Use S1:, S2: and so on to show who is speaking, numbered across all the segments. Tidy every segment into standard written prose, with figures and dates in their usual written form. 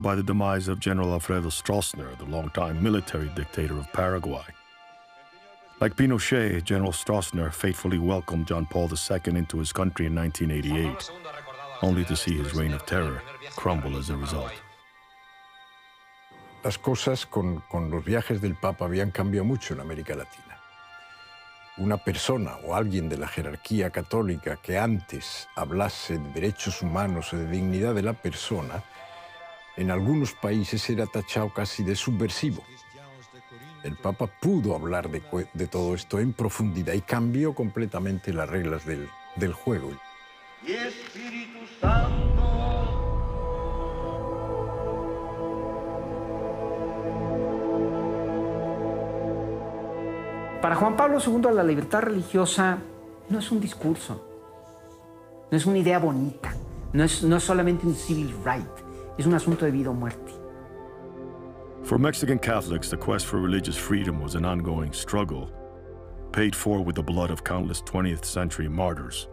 S1: by the demise of General Alfredo Stroessner, the longtime military dictator of Paraguay. Like Pinochet, General Stroessner faithfully welcomed John Paul II into his country in 1988, only to see his reign of terror crumble as a result.
S2: Las cosas con los viajes del Papa habían cambiado mucho en América Latina. Una persona o alguien de la jerarquía católica que antes hablase de derechos humanos o de dignidad de la persona, en algunos países era tachado casi de subversivo. El Papa pudo hablar de todo esto en profundidad y cambió completamente las reglas del juego.
S3: Y Espíritu Santo.
S4: Para Juan Pablo II, la libertad religiosa no es un discurso, no es una idea bonita, no es solamente un civil right, es un asunto de vida o muerte.
S1: For Mexican Catholics, the quest for religious freedom was an ongoing struggle, paid for with the blood of countless 20th century martyrs.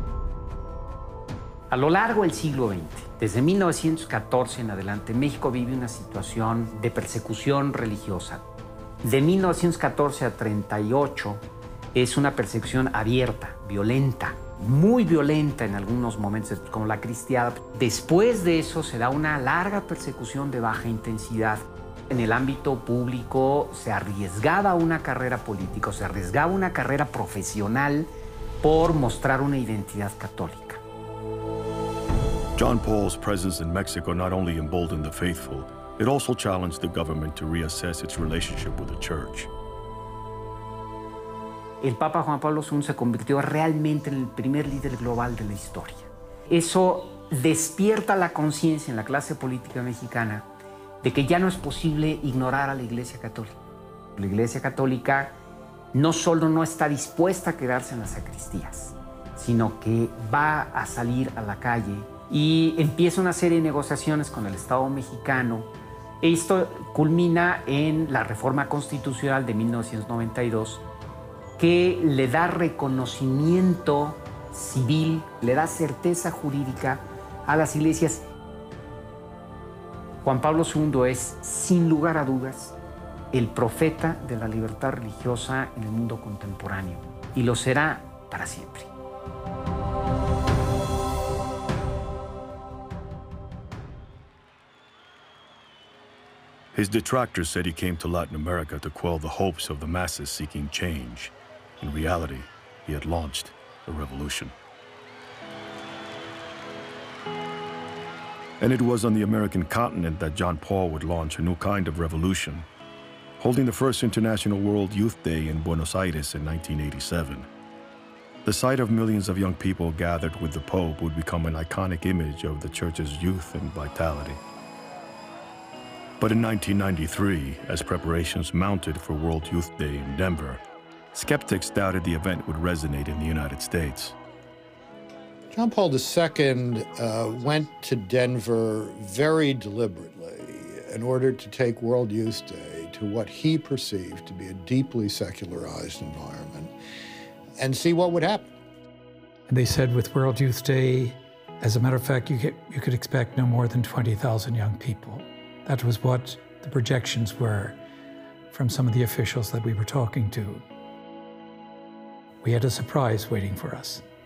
S4: A lo largo del siglo XX, desde 1914 en adelante, México vive una situación de persecución religiosa. De 1914 a 38 es una persecución abierta, violenta, muy violenta en algunos momentos, como la cristiada. Después de eso se da una larga persecución de baja intensidad. En el ámbito público se arriesgaba una carrera política, se arriesgaba una carrera profesional por mostrar una identidad católica.
S1: John Paul's presence in Mexico not only emboldened the faithful, it also challenged the government to reassess its relationship with the Church.
S4: El Papa Juan Pablo II se convirtió realmente en el primer líder global de la historia. Eso despierta la conciencia en la clase política mexicana de que ya no es posible ignorar a la Iglesia Católica. La Iglesia Católica no solo no está dispuesta a quedarse en las sacristías, sino que va a salir a la calle y empieza una serie de negociaciones con el Estado mexicano. Esto culmina en la reforma constitucional de 1992, que le da reconocimiento civil, le da certeza jurídica a las iglesias. Juan Pablo II es, sin lugar a dudas, el profeta de la libertad religiosa en el mundo contemporáneo, y lo será para siempre.
S1: His detractors said he came to Latin America to quell the hopes of the masses seeking change. In reality, he had launched a revolution. And it was on the American continent that John Paul would launch a new kind of revolution, holding the first International World Youth Day in Buenos Aires in 1987. The sight of millions of young people gathered with the Pope would become an iconic image of the Church's youth and vitality. But in 1993, as preparations mounted for World Youth Day in Denver, skeptics doubted the event would resonate in the United States.
S5: John Paul II went to Denver very deliberately in order to take World Youth Day to what he perceived to be a deeply secularized environment and see what would happen.
S6: They said with World Youth Day, as a matter of fact, you could expect no more than 20,000 young people. That was what the projections were from some of the officials that we were talking to. We had a surprise waiting for us.